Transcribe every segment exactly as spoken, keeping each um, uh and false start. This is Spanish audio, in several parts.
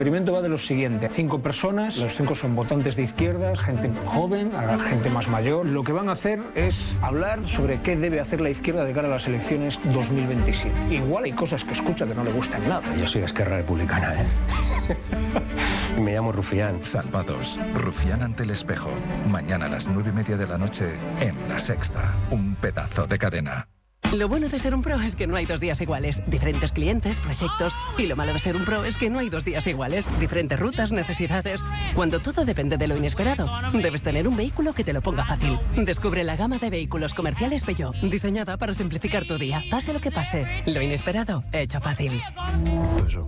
El experimento va de lo siguiente: cinco personas, los cinco son votantes de izquierdas, gente joven, gente más mayor. Lo que van a hacer es hablar sobre qué debe hacer la izquierda de cara a las elecciones dos mil veintisiete. Igual hay cosas que escucha que no le gustan nada. Yo soy Esquerra Republicana, ¿eh? Me llamo Rufián. Salvados. Rufián ante el espejo. Mañana a las nueve y media de la noche en La Sexta. Un pedazo de cadena. Lo bueno de ser un pro es que no hay dos días iguales. Diferentes clientes, proyectos. Y lo malo de ser un pro es que no hay dos días iguales. Diferentes rutas, necesidades. Cuando todo depende de lo inesperado, debes tener un vehículo que te lo ponga fácil. Descubre la gama de vehículos comerciales Peugeot, diseñada para simplificar tu día. Pase lo que pase, lo inesperado, hecho fácil. Eso.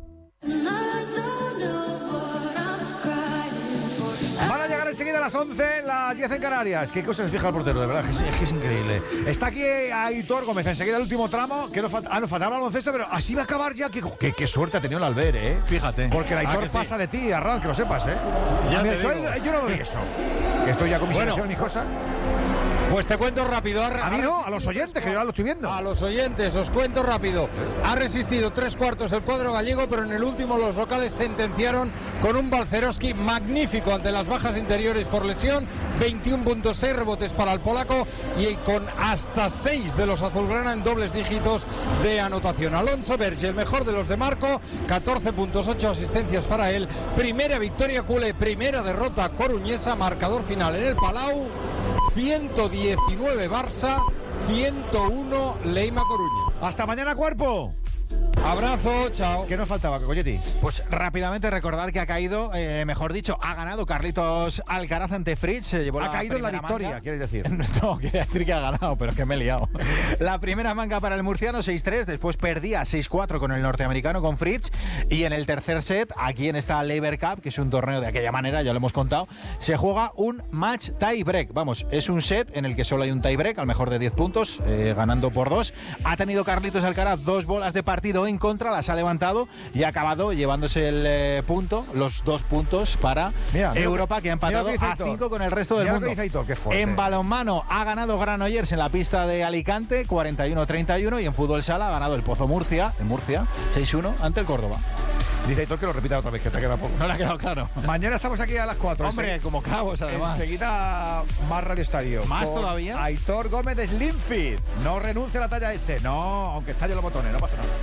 Van a llegar enseguida a las once, las diez en Canarias. Qué cosas fija el portero, de verdad, es, es que es increíble. Está aquí Aitor Gómez, enseguida el último tramo. Que nos falta, ah, nos faltaba el baloncesto, pero así va a acabar ya. Qué, qué, qué suerte ha tenido el Alber, ¿eh? Fíjate. Porque el Aitor ah, pasa sí. de ti, Arran, que lo sepas, ¿eh? Ya Mira, te yo, digo. yo no doy eso. Que estoy ya con mi Bueno. selección y mis cosas. Pues te cuento rápido. A mí no, a los oyentes, que yo ya lo estoy viendo. A los oyentes, os cuento rápido. Ha resistido tres cuartos el cuadro gallego, pero en el último los locales sentenciaron con un Balcerowski magnífico ante las bajas interiores por lesión. veintiuno punto seis rebotes para el polaco y con hasta seis de los azulgrana en dobles dígitos de anotación. Alonso Berge, el mejor de los de Marco, catorce puntos, ocho asistencias para él. Primera victoria culé, primera derrota coruñesa, marcador final en el Palau. ciento diecinueve Barça, ciento uno Leima Coruña. Hasta mañana, cuerpo. Abrazo, chao. ¿Qué nos faltaba, Coyetti? Pues rápidamente recordar que ha caído, eh, mejor dicho, ha ganado Carlitos Alcaraz ante Fritz. Se llevó Ha la caído en la primera victoria, manga. quieres decir. No, quería decir que ha ganado, pero es que me he liado. La primera manga para el murciano, seis tres, después perdía seis cuatro con el norteamericano, con Fritz. Y en el tercer set, aquí en esta Laver Cup, que es un torneo de aquella manera, ya lo hemos contado, se juega un match tie break. Vamos, es un set en el que solo hay un tie break, al mejor de diez puntos, eh, ganando por dos. Ha tenido Carlitos Alcaraz dos bolas de partido en contra, las ha levantado y ha acabado llevándose el eh, punto, los dos puntos para Mira, mira Europa, que ha empatado mira a cinco con el resto del Mira lo mundo. que dice Aitor, qué fuerte. En balonmano ha ganado Granollers en la pista de Alicante, cuarenta y uno treinta y uno, y en fútbol sala ha ganado el Pozo Murcia, en Murcia, seis uno ante el Córdoba. Dice Aitor que lo repita otra vez, que te queda poco. No le ha quedado claro. Mañana estamos aquí a las cuatro. Hombre, como clavos además. Enseguida más Radio Estadio. ¿Más Con todavía? Aitor Gómez de Slim Fit. No renuncia a la talla S. No, aunque estalle los botones, no pasa nada.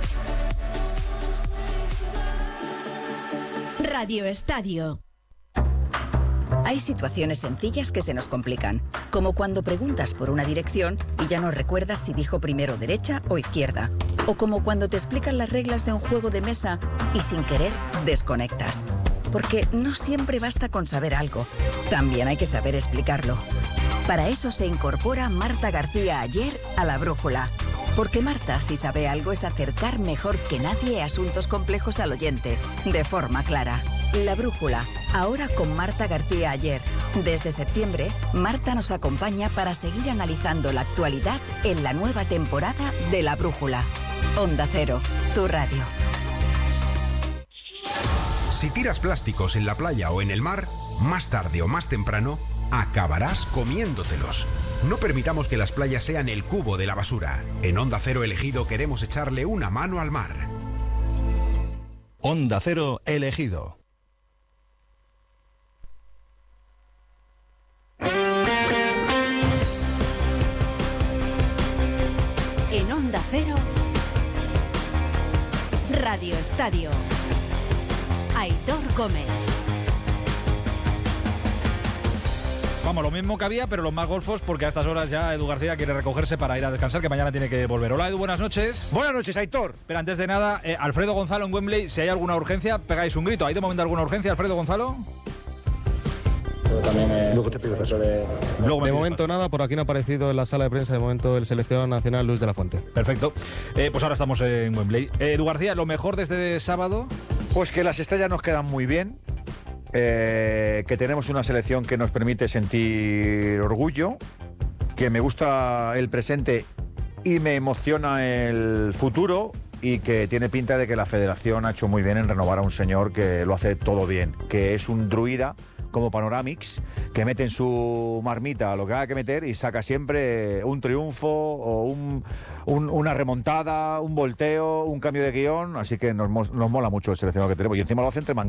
Radio Estadio. Hay situaciones sencillas que se nos complican, como cuando preguntas por una dirección y ya no recuerdas si dijo primero derecha o izquierda, o como cuando te explican las reglas de un juego de mesa y sin querer desconectas. Porque no siempre basta con saber algo, también hay que saber explicarlo. Para eso se incorpora Marta García Ayer a La Brújula. Porque Marta, si sabe algo, es acercar mejor que nadie asuntos complejos al oyente, de forma clara. La Brújula, ahora con Marta García Ayer. Desde septiembre, Marta nos acompaña para seguir analizando la actualidad en la nueva temporada de La Brújula. Onda Cero, tu radio. Si tiras plásticos en la playa o en el mar, más tarde o más temprano, acabarás comiéndotelos. No permitamos que las playas sean el cubo de la basura. En Onda Cero Elegido queremos echarle una mano al mar. Onda Cero Elegido. En Onda Cero, Radio Estadio. Aitor Gómez. Vamos, lo mismo que había, pero los más golfos, porque a estas horas ya Edu García quiere recogerse para ir a descansar, que mañana tiene que volver. Hola, Edu, buenas noches. Buenas noches, Aitor. Pero antes de nada, eh, Alfredo Gonzalo en Wembley, si hay alguna urgencia, pegáis un grito. ¿Hay de momento alguna urgencia, Alfredo Gonzalo? También, eh, Luego te pido eso. de... Luego me De pides momento nada, por aquí no ha aparecido en la sala de prensa de momento el seleccionado nacional Luis de la Fuente. Perfecto. Eh, pues ahora estamos en Wembley. Eh, Edu García, ¿lo mejor desde sábado? Pues que las estrellas nos quedan muy bien. Eh, que tenemos una selección que nos permite sentir orgullo, que me gusta el presente y me emociona el futuro, y que tiene pinta de que la federación ha hecho muy bien en renovar a un señor que lo hace todo bien, que es un druida como Panoramix, que mete en su marmita lo que haga que meter y saca siempre un triunfo o un, un, una remontada, un volteo, un cambio de guión, así que nos, nos mola mucho el seleccionado que tenemos, y encima lo hace entre mangas.